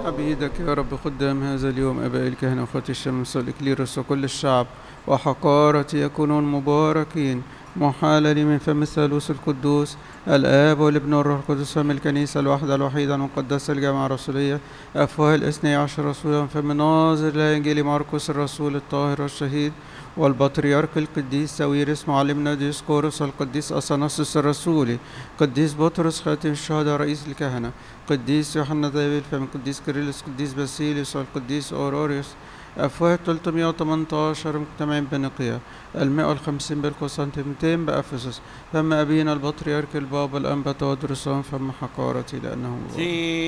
عبيدك يا رب خدام هذا اليوم أباء الكهنة وأخوات الشمس والإكليروس وكل الشعب وحقارتي يكونون مباركين. محال لي من فم الثالوث القدوس الآب والابن والروح القدس فم الكنيسة الواحدة الوحيدة المقدسة الجامعة الرسولية أفواه الاثني عشر رسولا فم ناظر لإنجيل مرقس الرسول الطاهر الشهيد والبطريرك القديس ساويرس معلمنا ديسقورس القديس أثناسيوس الرسولي قديس بطرس خاتم الشهداء رئيس الكهنة قديس يوحنا ذا الفم قديس كيرلس قديس باسيليوس والقديس أوروريوس أفواه 318 مجتمعين بنقية 150 بالقسطنطينية بأفسس فم أبينا البطريرك البابا الأنبا تودرسون فم حقارتي لأنه